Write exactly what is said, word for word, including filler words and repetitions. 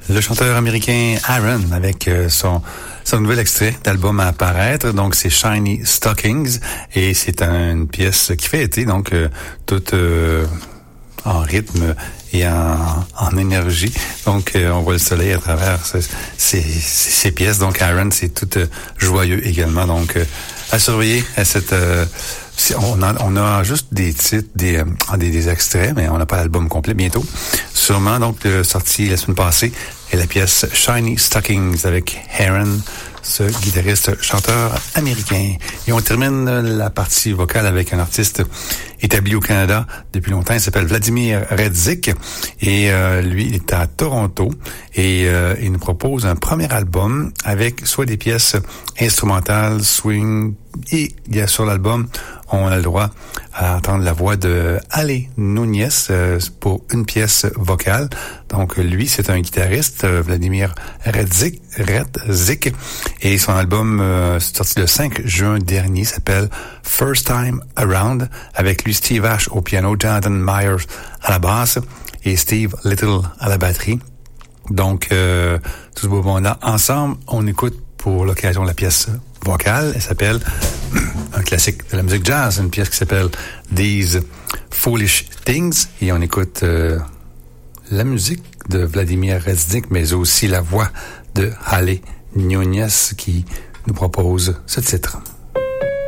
Le chanteur américain Aaron avec euh, son son nouvel extrait d'album à apparaître, donc c'est Shiny Stockings et c'est un, une pièce qui fait été, donc euh, toute euh, en rythme et en, en énergie. Donc euh, on voit le soleil à travers ces, ces, ces pièces. Donc Aaron, c'est tout euh, joyeux également. Donc euh, à surveiller à cette euh, On a, on a juste des titres, des, euh, des, des extraits, mais on n'a pas l'album complet bientôt. Sûrement, donc, euh, sorti la semaine passée, est la pièce Shiny Stockings avec Aaron, ce guitariste chanteur américain. Et on termine la partie vocale avec un artiste établi au Canada depuis longtemps. Il s'appelle Vladimir Redzik et euh, lui, il est à Toronto et euh, il nous propose un premier album avec soit des pièces instrumentales, swing, et il y a sur l'album, on a le droit à entendre la voix de Ale Núñez euh, pour une pièce vocale. Donc lui, c'est un guitariste, euh, Vladimir Redzik, Redzik, et son album euh, sorti le cinq juin dernier s'appelle First Time Around, avec lui Steve Ash au piano, Jonathan Myers à la basse et Steve Little à la batterie. Donc euh, tout ce beau monde-là ensemble, on écoute pour l'occasion la pièce vocale. Elle s'appelle un classique de la musique jazz, une pièce qui s'appelle These Foolish Things, et on écoute euh, la musique de Vladimir Redzik, mais aussi la voix de Ale Núñez qui nous propose ce titre.